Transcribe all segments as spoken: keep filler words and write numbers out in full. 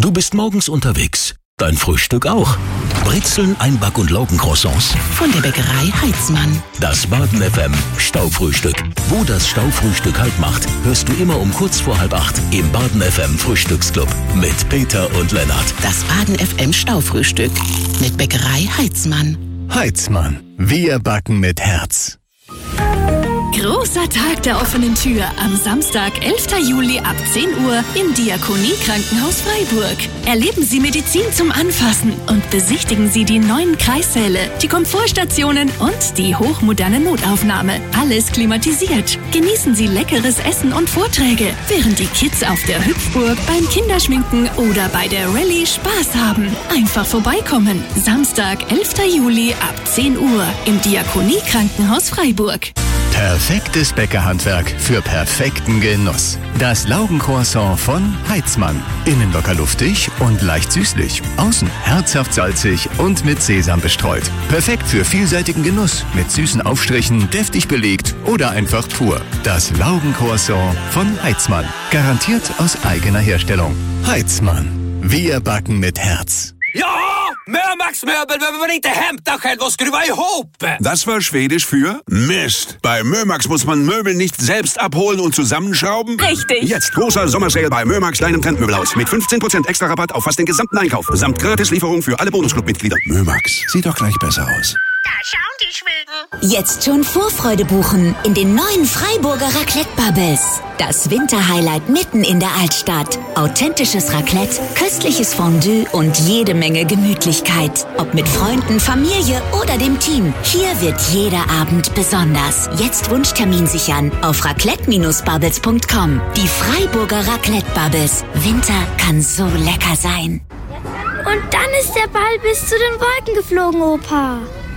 Du bist morgens unterwegs. Dein Frühstück auch. Brezeln, Einback- und Laugencroissants. Von der Bäckerei Heitzmann. Das Baden F M Staufrühstück. Wo das Staufrühstück Halt macht, hörst du immer um kurz vor halb acht im Baden F M Frühstücksclub mit Peter und Lennart. Das Baden F M Staufrühstück mit Bäckerei Heitzmann. Heitzmann. Wir backen mit Herz. Großer Tag der offenen Tür am Samstag, elften Juli ab zehn Uhr im Diakonie-Krankenhaus Freiburg. Erleben Sie Medizin zum Anfassen und besichtigen Sie die neuen Kreissäle, die Komfortstationen und die hochmoderne Notaufnahme. Alles klimatisiert. Genießen Sie leckeres Essen und Vorträge, während die Kids auf der Hüpfburg, beim Kinderschminken oder bei der Rallye Spaß haben. Einfach vorbeikommen. Samstag, elften Juli ab zehn Uhr im Diakonie-Krankenhaus Freiburg. Perfektes Bäckerhandwerk für perfekten Genuss. Das Laugencroissant von Heitzmann. Innen locker luftig und leicht süßlich. Außen herzhaft salzig und mit Sesam bestreut. Perfekt für vielseitigen Genuss. Mit süßen Aufstrichen, deftig belegt oder einfach pur. Das Laugencroissant von Heitzmann. Garantiert aus eigener Herstellung. Heitzmann. Wir backen mit Herz. Ja! Mömax-Möbel behöver man inte hämta själv och skruva ihop. Das war Schwedisch für Mist. Bei Mömax muss man Möbel nicht selbst abholen und zusammenschrauben. Richtig. Jetzt großer Sommersale bei Mömax, deinem Trendmöbelhaus. Mit fünfzehn Prozent extra Rabatt auf fast den gesamten Einkauf. Samt Gratislieferung für alle Bonusclub-Mitglieder. Mömax, sieht doch gleich besser aus. Da schauen die Schweden. Jetzt schon Vorfreude buchen in den neuen Freiburger Raclette-Bubbles. Das Winterhighlight mitten in der Altstadt. Authentisches Raclette, köstliches Fondue und jede Menge Gemütlichkeit. Ob mit Freunden, Familie oder dem Team. Hier wird jeder Abend besonders. Jetzt Wunschtermin sichern auf raclette Bindestrich bubbles punkt com. Die Freiburger Raclette-Bubbles. Winter kann so lecker sein. Und dann ist der Ball bis zu den Wolken geflogen, Opa.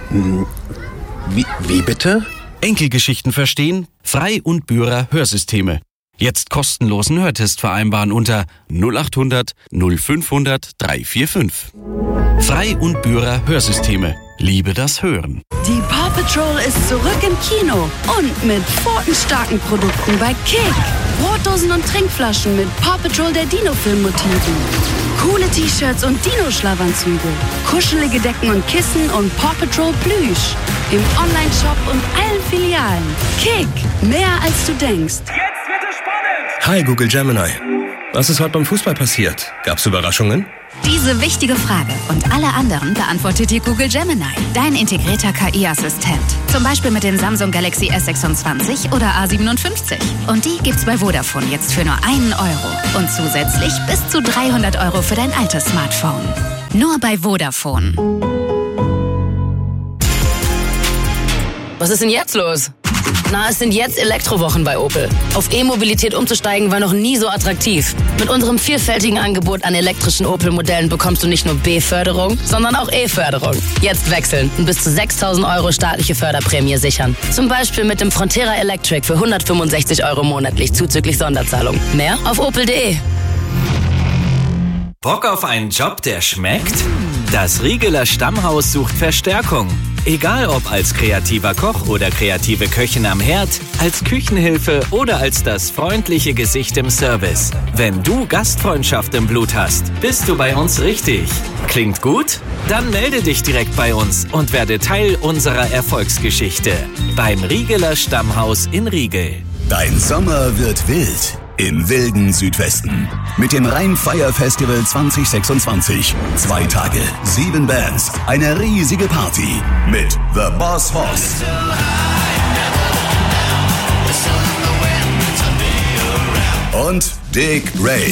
Wie, wie bitte? Enkelgeschichten verstehen? Frei und Bührer Hörsysteme. Jetzt kostenlosen Hörtest vereinbaren unter null acht hundert null fünfhundert drei vier fünf. Frei und Bührer Hörsysteme. Liebe das Hören. Die Paw Patrol ist zurück im Kino und mit pfotenstarken Produkten bei Kick. Brotdosen und Trinkflaschen mit Paw Patrol der Dino-Film-Motiven. Coole T-Shirts und Dino-Schlafanzüge. Kuschelige Decken und Kissen und Paw Patrol Plüsch. Im Online-Shop und allen Filialen. Kick, mehr als du denkst. Jetzt wird es spannend. Hi Google Gemini. Was ist heute beim Fußball passiert? Gab's Überraschungen? Diese wichtige Frage und alle anderen beantwortet dir Google Gemini, dein integrierter K I-Assistent. Zum Beispiel mit dem Samsung Galaxy S sechsundzwanzig oder A siebenundfünfzig. Und die gibt's bei Vodafone jetzt für nur einen Euro. Und zusätzlich bis zu dreihundert Euro für dein altes Smartphone. Nur bei Vodafone. Was ist denn jetzt los? Na, es sind jetzt Elektrowochen bei Opel. Auf E-Mobilität umzusteigen war noch nie so attraktiv. Mit unserem vielfältigen Angebot an elektrischen Opel-Modellen bekommst du nicht nur B-Förderung, sondern auch E-Förderung. Jetzt wechseln und bis zu sechstausend Euro staatliche Förderprämie sichern. Zum Beispiel mit dem Frontera Electric für hundertfünfundsechzig Euro monatlich zuzüglich Sonderzahlung. Mehr auf opel punkt de. Bock auf einen Job, der schmeckt? Das Riegeler Stammhaus sucht Verstärkung. Egal ob als kreativer Koch oder kreative Köchin am Herd, als Küchenhilfe oder als das freundliche Gesicht im Service. Wenn du Gastfreundschaft im Blut hast, bist du bei uns richtig. Klingt gut? Dann melde dich direkt bei uns und werde Teil unserer Erfolgsgeschichte. Beim Riegeler Stammhaus in Riegel. Dein Sommer wird wild. Im wilden Südwesten. Mit dem Rhein-Fire Festival zwanzig sechsundzwanzig. Zwei Tage, sieben Bands, eine riesige Party. Mit The Boss Hoss. Und Dick Ray.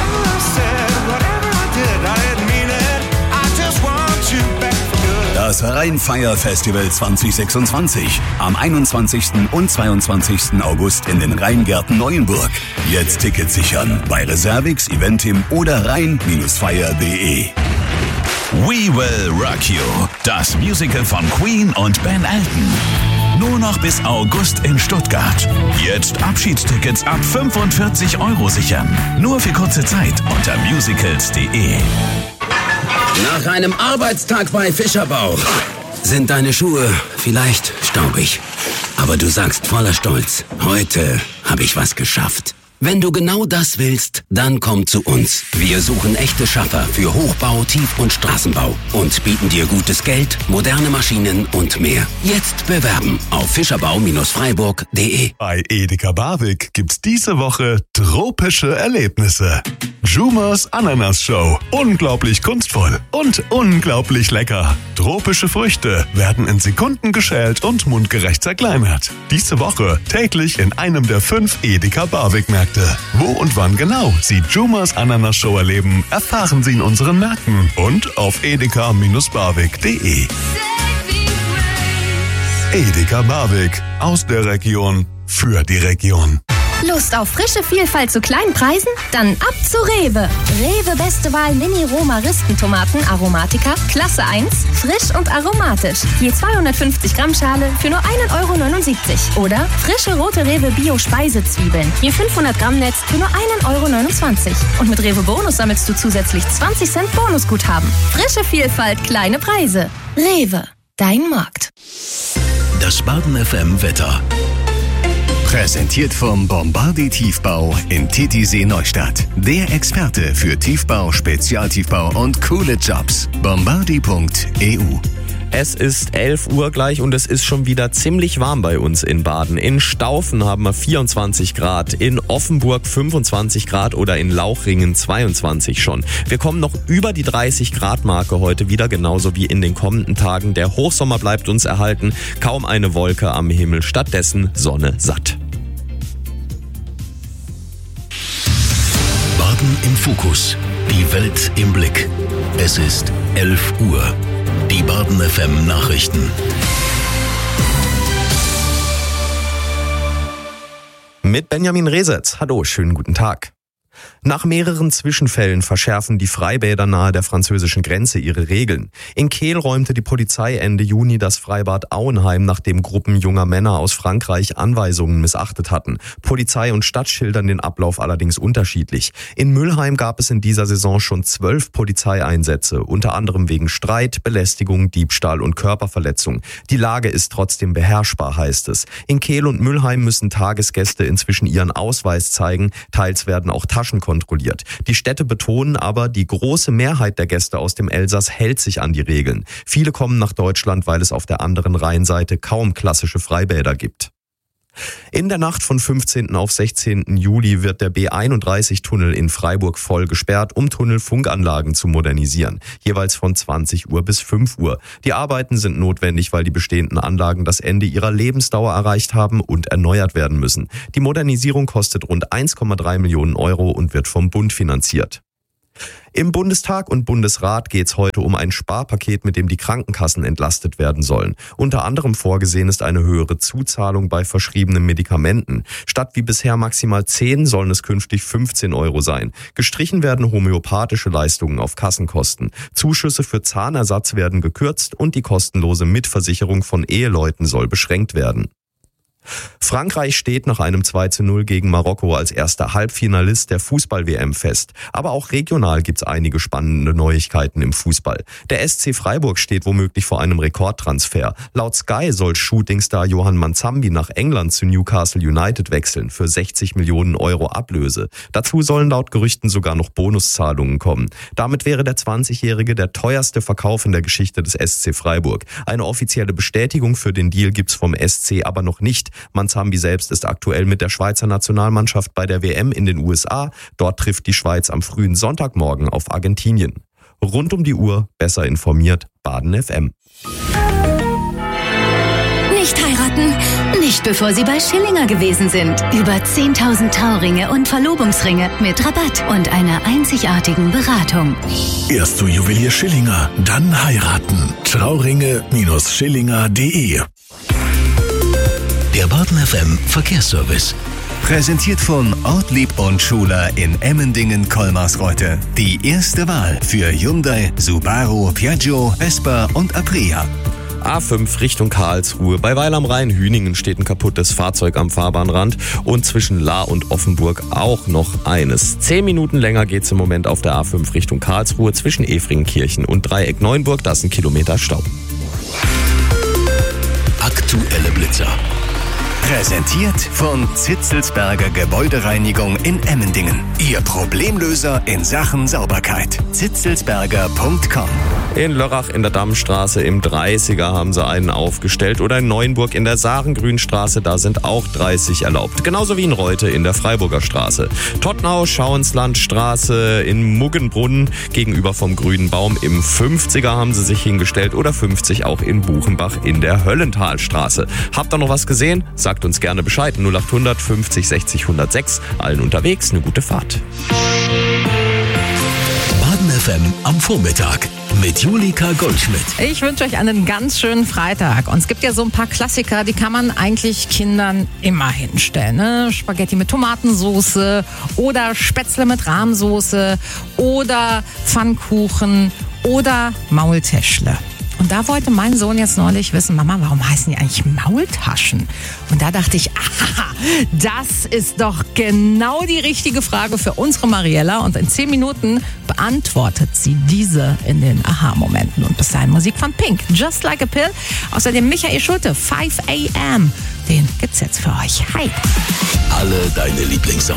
Das Rhein-Fire Festival zwanzig sechsundzwanzig. Am einundzwanzigsten und zweiundzwanzigsten August in den Rheingärten Neuenburg. Jetzt Tickets sichern bei Reservix, Eventim oder rhein Bindestrich fire punkt de. We Will Rock You. Das Musical von Queen und Ben Elton. Nur noch bis August in Stuttgart. Jetzt Abschiedstickets ab fünfundvierzig Euro sichern. Nur für kurze Zeit unter musicals punkt de. Nach einem Arbeitstag bei Fischerbauch sind deine Schuhe vielleicht staubig. Aber du sagst voller Stolz, heute habe ich was geschafft. Wenn du genau das willst, dann komm zu uns. Wir suchen echte Schaffer für Hochbau, Tief- und Straßenbau und bieten dir gutes Geld, moderne Maschinen und mehr. Jetzt bewerben auf fischerbau Freiburg punkt de. Bei Edeka Barwig gibt's diese Woche tropische Erlebnisse. Jumas Ananas Show. Unglaublich kunstvoll und unglaublich lecker. Tropische Früchte werden in Sekunden geschält und mundgerecht zerkleinert. Diese Woche täglich in einem der fünf Edeka Barwig Märkte. Wo und wann genau Sie Jumas Ananas Show erleben, erfahren Sie in unseren Märkten und auf edeka Barwig punkt de. Edeka Barwig. Aus der Region. Für die Region. Lust auf frische Vielfalt zu kleinen Preisen? Dann ab zu Rewe. Rewe Beste Wahl Mini-Roma-Ristentomaten Aromatica, Klasse eins, frisch und aromatisch. Je zweihundertfünfzig Gramm Schale für nur ein Euro neunundsiebzig. Oder frische rote Rewe Bio-Speisezwiebeln. Je fünfhundert Gramm Netz für nur ein Euro neunundzwanzig. Und mit Rewe Bonus sammelst du zusätzlich zwanzig Cent Bonusguthaben. Frische Vielfalt, kleine Preise. Rewe, dein Markt. Das Baden F M Wetter. Präsentiert vom Bombardier Tiefbau in Titisee Neustadt. Der Experte für Tiefbau, Spezialtiefbau und coole Jobs. bombardier punkt e u. Es ist elf Uhr gleich und es ist schon wieder ziemlich warm bei uns in Baden. In Staufen haben wir vierundzwanzig Grad, in Offenburg fünfundzwanzig Grad oder in Lauchringen zweiundzwanzig schon. Wir kommen noch über die dreißig Grad Marke heute wieder, genauso wie in den kommenden Tagen. Der Hochsommer bleibt uns erhalten, kaum eine Wolke am Himmel, stattdessen Sonne satt. Baden im Fokus, die Welt im Blick. Es ist elf Uhr. Die Baden F M Nachrichten. Mit Benjamin Resetz. Hallo, schönen guten Tag. Nach mehreren Zwischenfällen verschärfen die Freibäder nahe der französischen Grenze ihre Regeln. In Kehl räumte die Polizei Ende Juni das Freibad Auenheim, nachdem Gruppen junger Männer aus Frankreich Anweisungen missachtet hatten. Polizei und Stadt schildern den Ablauf allerdings unterschiedlich. In Müllheim gab es in dieser Saison schon zwölf Polizeieinsätze, unter anderem wegen Streit, Belästigung, Diebstahl und Körperverletzung. Die Lage ist trotzdem beherrschbar, heißt es. In Kehl und Müllheim müssen Tagesgäste inzwischen ihren Ausweis zeigen, teils werden auch Taschen kontrolliert. Die Städte betonen aber, die große Mehrheit der Gäste aus dem Elsass hält sich an die Regeln. Viele kommen nach Deutschland, weil es auf der anderen Rheinseite kaum klassische Freibäder gibt. In der Nacht von fünfzehnten auf sechzehnten Juli wird der B einunddreißig-Tunnel in Freiburg voll gesperrt, um Tunnelfunkanlagen zu modernisieren. Jeweils von zwanzig Uhr bis fünf Uhr. Die Arbeiten sind notwendig, weil die bestehenden Anlagen das Ende ihrer Lebensdauer erreicht haben und erneuert werden müssen. Die Modernisierung kostet rund eins Komma drei Millionen Euro und wird vom Bund finanziert. Im Bundestag und Bundesrat geht es heute um ein Sparpaket, mit dem die Krankenkassen entlastet werden sollen. Unter anderem vorgesehen ist eine höhere Zuzahlung bei verschriebenen Medikamenten. Statt wie bisher maximal zehn sollen es künftig fünfzehn Euro sein. Gestrichen werden homöopathische Leistungen auf Kassenkosten. Zuschüsse für Zahnersatz werden gekürzt und die kostenlose Mitversicherung von Eheleuten soll beschränkt werden. Frankreich steht nach einem zwei zu null gegen Marokko als erster Halbfinalist der Fußball-W M fest. Aber auch regional gibt's einige spannende Neuigkeiten im Fußball. Der S C Freiburg steht womöglich vor einem Rekordtransfer. Laut Sky soll Shootingstar Johann Manzambi nach England zu Newcastle United wechseln für sechzig Millionen Euro Ablöse. Dazu sollen laut Gerüchten sogar noch Bonuszahlungen kommen. Damit wäre der zwanzigjährige der teuerste Verkauf in der Geschichte des S C Freiburg. Eine offizielle Bestätigung für den Deal gibt's vom S C aber noch nicht. Manzambi selbst ist aktuell mit der Schweizer Nationalmannschaft bei der W M in den U S A. Dort trifft die Schweiz am frühen Sonntagmorgen auf Argentinien. Rund um die Uhr, besser informiert, Baden F M. Nicht heiraten, nicht bevor Sie bei Schillinger gewesen sind. Über zehntausend Trauringe und Verlobungsringe mit Rabatt und einer einzigartigen Beratung. Erst zu Juwelier Schillinger, dann heiraten. Trauringe Schillinger punkt de. Der Baden F M Verkehrsservice. Präsentiert von Ortlieb und Schuler in Emmendingen-Kolmarsreuth. Die erste Wahl für Hyundai, Subaru, Piaggio, Vespa und Aprilia. A fünf Richtung Karlsruhe. Bei Weil am Rhein Hüningen steht ein kaputtes Fahrzeug am Fahrbahnrand und zwischen Lahr und Offenburg auch noch eines. Zehn Minuten länger geht's im Moment auf der A fünf Richtung Karlsruhe zwischen Efringkirchen und Dreieck Neuenburg. Das ist ein Kilometer Stau. Aktuelle Blitzer. Präsentiert von Zitzelsberger Gebäudereinigung in Emmendingen. Ihr Problemlöser in Sachen Sauberkeit. zitzelsberger punkt com. In Lörrach in der Dammstraße im dreißiger haben sie einen aufgestellt oder in Neuenburg in der Sarengrünstraße, da sind auch dreißig erlaubt. Genauso wie in Reute in der Freiburger Straße. Tottenau, Schauenslandstraße in Muggenbrunn gegenüber vom Grünen Baum im fünfziger haben sie sich hingestellt oder fünfzig auch in Buchenbach in der Höllentalstraße. Habt ihr noch was gesehen? Sagt uns gerne Bescheid. null acht hundert fünfzig sechzig hundertsechs. Allen unterwegs eine gute Fahrt. Baden F M am Vormittag mit Julika Goldschmidt. Ich wünsche euch einen ganz schönen Freitag. Und es gibt ja so ein paar Klassiker, die kann man eigentlich Kindern immer hinstellen. Ne? Spaghetti mit Tomatensauce oder Spätzle mit Rahmsoße oder Pfannkuchen oder Maultäschle. Und da wollte mein Sohn jetzt neulich wissen, Mama, warum heißen die eigentlich Maultaschen? Und da dachte ich, aha, das ist doch genau die richtige Frage für unsere Mariella. Und in zehn Minuten beantwortet sie diese in den Aha-Momenten. Und bis dahin Musik von Pink, Just Like a Pill. Außerdem Michael Schulte, five a m. Den gibt's jetzt für euch. Hi. Alle deine Lieblingssongs.